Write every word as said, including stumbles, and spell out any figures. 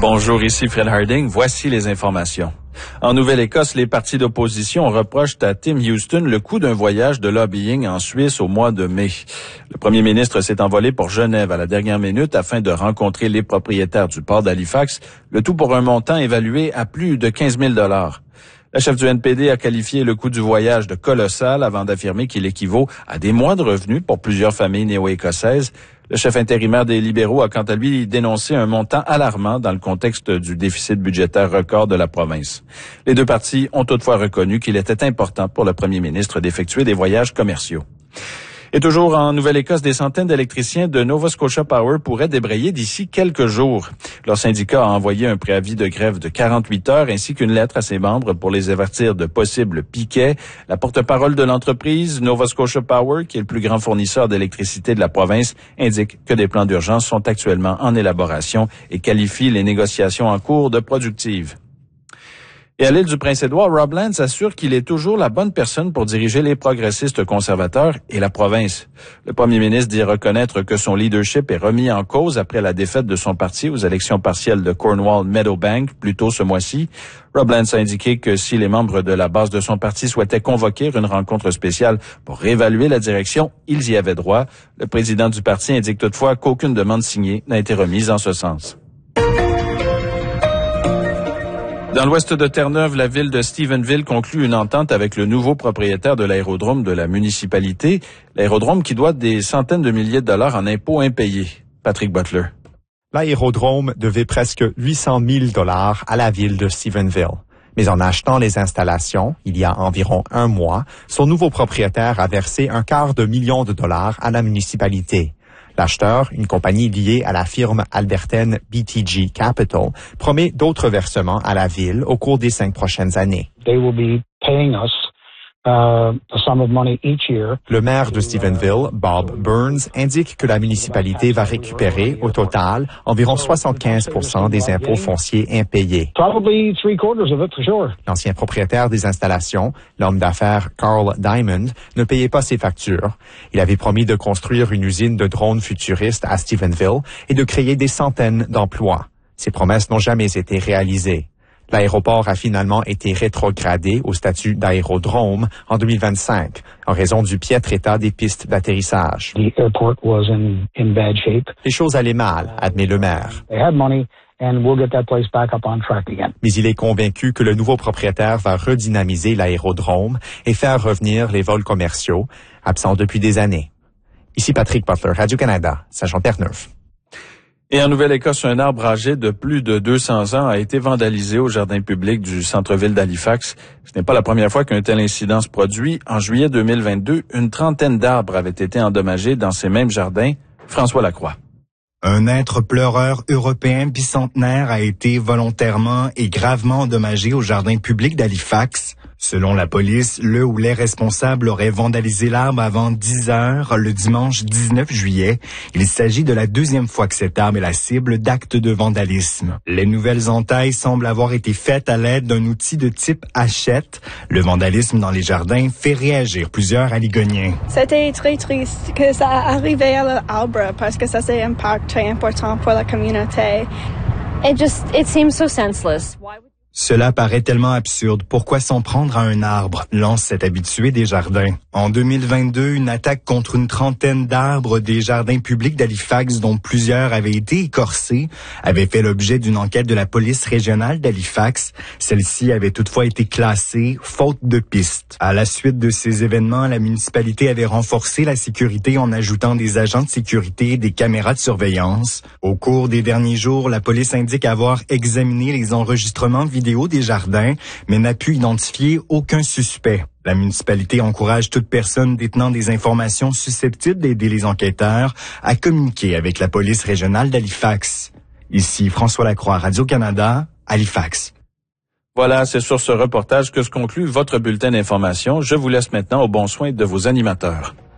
Bonjour, ici Fred Harding. Voici les informations. En Nouvelle-Écosse, les partis d'opposition reprochent à Tim Houston le coût d'un voyage de lobbying en Suisse au mois de mai. Le premier ministre s'est envolé pour Genève à la dernière minute afin de rencontrer les propriétaires du port d'Halifax, le tout pour un montant évalué à plus de quinze mille dollars. La chef du N P D a qualifié le coût du voyage de colossal avant d'affirmer qu'il équivaut à des mois de revenus pour plusieurs familles néo-écossaises. Le chef intérimaire des libéraux a quant à lui dénoncé un montant alarmant dans le contexte du déficit budgétaire record de la province. Les deux partis ont toutefois reconnu qu'il était important pour le premier ministre d'effectuer des voyages commerciaux. Et toujours en Nouvelle-Écosse, des centaines d'électriciens de Nova Scotia Power pourraient débrayer d'ici quelques jours. Leur syndicat a envoyé un préavis de grève de quarante-huit heures ainsi qu'une lettre à ses membres pour les avertir de possibles piquets. La porte-parole de l'entreprise, Nova Scotia Power, qui est le plus grand fournisseur d'électricité de la province, indique que des plans d'urgence sont actuellement en élaboration et qualifie les négociations en cours de productives. Et à l'île du Prince-Édouard, Rob Lance assure qu'il est toujours la bonne personne pour diriger les progressistes conservateurs et la province. Le premier ministre dit reconnaître que son leadership est remis en cause après la défaite de son parti aux élections partielles de Cornwall-Meadowbank plus tôt ce mois-ci. Rob Lance a indiqué que si les membres de la base de son parti souhaitaient convoquer une rencontre spéciale pour réévaluer la direction, ils y avaient droit. Le président du parti indique toutefois qu'aucune demande signée n'a été remise en ce sens. Dans l'ouest de Terre-Neuve, la ville de Stephenville conclut une entente avec le nouveau propriétaire de l'aérodrome de la municipalité, l'aérodrome qui doit des centaines de milliers de dollars en impôts impayés. Patrick Butler. L'aérodrome devait presque huit cent mille dollars à la ville de Stephenville. Mais en achetant les installations, il y a environ un mois, son nouveau propriétaire a versé un quart de million de dollars à la municipalité. L'acheteur, une compagnie liée à la firme albertaine B T G Capital, promet d'autres versements à la ville au cours des cinq prochaines années. They will be paying us uh, a sum of money each year. Le maire de Stephenville, Bob Burns, indique que la municipalité va récupérer au total environ soixante-quinze pour cent des impôts fonciers impayés. Probably three quarters of it for sure. L'ancien propriétaire des installations, l'homme d'affaires Carl Diamond, ne payait pas ses factures. Il avait promis de construire une usine de drones futuristes à Stephenville et de créer des centaines d'emplois. Ces promesses n'ont jamais été réalisées. L'aéroport a finalement été rétrogradé au statut d'aérodrome en deux mille vingt-cinq en raison du piètre état des pistes d'atterrissage. The airport was in, in bad shape. Les choses allaient mal, admet le maire. They had money and we'll get that place back up on track again. Mais il est convaincu que le nouveau propriétaire va redynamiser l'aérodrome et faire revenir les vols commerciaux, absents depuis des années. Ici Patrick Butler, Radio-Canada, Saint-Jean-Terre-Neuve. Et en Nouvelle-Écosse, un arbre âgé de plus de deux cents ans a été vandalisé au jardin public du centre-ville d'Halifax. Ce n'est pas la première fois qu'un tel incident se produit. En juillet deux mille vingt-deux, une trentaine d'arbres avaient été endommagés dans ces mêmes jardins. François Lacroix. Un être pleureur européen bicentenaire a été volontairement et gravement endommagé au jardin public d'Halifax. Selon la police, le ou les responsables auraient vandalisé l'arbre avant dix heures le dimanche dix-neuf juillet. Il s'agit de la deuxième fois que cet arbre est la cible d'actes de vandalisme. Les nouvelles entailles semblent avoir été faites à l'aide d'un outil de type hachette. Le vandalisme dans les jardins fait réagir plusieurs Haligoniens. C'était très triste que ça arrive à l'arbre parce que ça c'est un impact très important pour la communauté. It just, it seems so senseless. Why would Cela paraît tellement absurde. Pourquoi s'en prendre à un arbre? Lance cet habitué des jardins. En deux mille vingt-deux, une attaque contre une trentaine d'arbres des jardins publics d'Halifax, dont plusieurs avaient été écorcés, avait fait l'objet d'une enquête de la police régionale d'Halifax. Celle-ci avait toutefois été classée faute de piste. À la suite de ces événements, la municipalité avait renforcé la sécurité en ajoutant des agents de sécurité et des caméras de surveillance. Au cours des derniers jours, la police indique avoir examiné les enregistrements vidéo des jardins, mais n'a pu identifier aucun suspect. La municipalité encourage toute personne détenant des informations susceptibles d'aider les enquêteurs à communiquer avec la police régionale d'Halifax. Ici François Lacroix, Radio-Canada, Halifax. Voilà, c'est sur ce reportage que se conclut votre bulletin d'information. Je vous laisse maintenant au bon soin de vos animateurs.